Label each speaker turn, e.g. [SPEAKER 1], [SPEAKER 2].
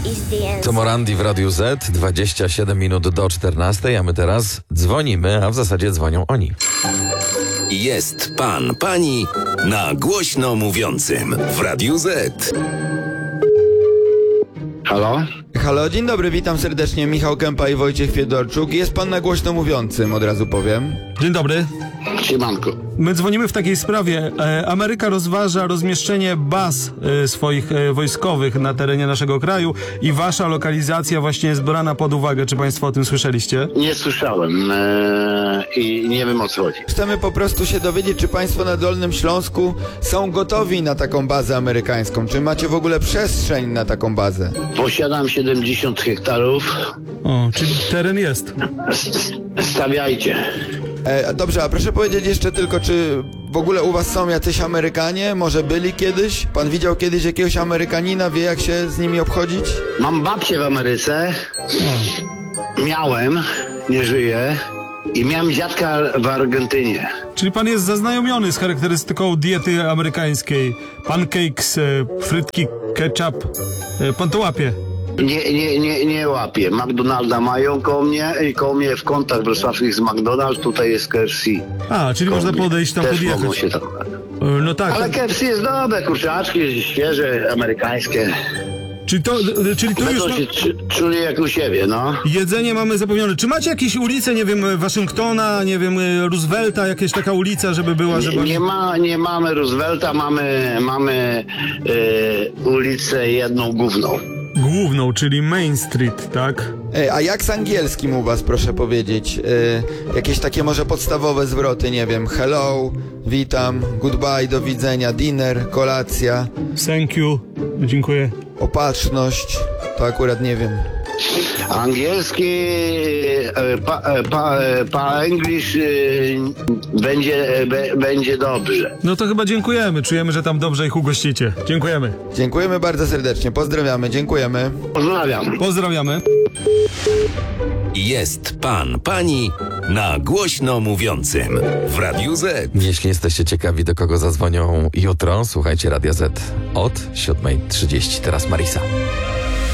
[SPEAKER 1] To Morandi w Radiu Z, 27 minut do 14, a my teraz dzwonimy, a w zasadzie dzwonią oni.
[SPEAKER 2] Jest pan, pani na głośno mówiącym w Radiu Z.
[SPEAKER 3] Halo?
[SPEAKER 4] Halo, dzień dobry, witam serdecznie, Michał Kępa i Wojciech Fiedorczuk. Jest pan na głośno mówiącym, od razu powiem.
[SPEAKER 5] Dzień dobry.
[SPEAKER 3] Siemanko.
[SPEAKER 5] My dzwonimy w takiej sprawie. Ameryka rozważa rozmieszczenie baz swoich wojskowych na terenie naszego kraju i wasza lokalizacja właśnie jest brana pod uwagę. Czy państwo o tym słyszeliście?
[SPEAKER 3] Nie słyszałem i nie wiem, o co chodzi.
[SPEAKER 4] Chcemy po prostu się dowiedzieć, czy państwo na Dolnym Śląsku są gotowi na taką bazę amerykańską. Czy macie w ogóle przestrzeń na taką bazę?
[SPEAKER 3] Posiadam 70 hektarów.
[SPEAKER 5] O, czyli teren jest.
[SPEAKER 3] Stawiajcie.
[SPEAKER 4] Dobrze, a proszę powiedzieć jeszcze tylko, czy w ogóle u was są jacyś Amerykanie? Może byli kiedyś? Pan widział kiedyś jakiegoś Amerykanina? Wie, jak się z nimi obchodzić?
[SPEAKER 3] Mam babcię w Ameryce. Miałem, nie żyję. I miałem dziadka w Argentynie.
[SPEAKER 5] Czyli pan jest zaznajomiony z charakterystyką diety amerykańskiej. Pancakes, frytki, ketchup. Pan to łapie.
[SPEAKER 3] Nie łapię. McDonalda mają koło mnie w kątach wrocławskich z McDonald's, tutaj jest KFC.
[SPEAKER 5] A, czyli można podejść tam
[SPEAKER 3] też
[SPEAKER 5] podjechać.
[SPEAKER 3] mogą się tam.
[SPEAKER 5] No tak.
[SPEAKER 3] Ale KFC jest dobre, kurczaczki świeże, amerykańskie.
[SPEAKER 5] Czyli to
[SPEAKER 3] Będą
[SPEAKER 5] już
[SPEAKER 3] się czuli jak u siebie, no.
[SPEAKER 5] jedzenie mamy zapewnione. Czy macie jakieś ulice, nie wiem, Waszyngtona, nie wiem, Roosevelta, jakaś taka ulica, żeby była, żeby...
[SPEAKER 3] Nie mamy Roosevelta, mamy ulicę jedną główną.
[SPEAKER 5] Główną, czyli Main Street, tak?
[SPEAKER 4] A jak z angielskim u was, proszę powiedzieć? Jakieś takie może podstawowe zwroty, nie wiem, hello, witam, goodbye, do widzenia, dinner, kolacja,
[SPEAKER 5] Thank you, dziękuję.
[SPEAKER 4] opatrzność, to akurat nie wiem.
[SPEAKER 3] Angielski, English będzie dobrze.
[SPEAKER 5] No to chyba dziękujemy, czujemy, że tam dobrze ich ugościcie. Dziękujemy.
[SPEAKER 4] Dziękujemy bardzo serdecznie, pozdrawiamy, dziękujemy.
[SPEAKER 3] Pozdrawiam.
[SPEAKER 5] Pozdrawiamy.
[SPEAKER 2] Jest pan, pani na głośno mówiącym w Radiu Z.
[SPEAKER 1] Jeśli jesteście ciekawi, do kogo zadzwonią jutro, słuchajcie Radia Z od 7:30. Teraz Marisa.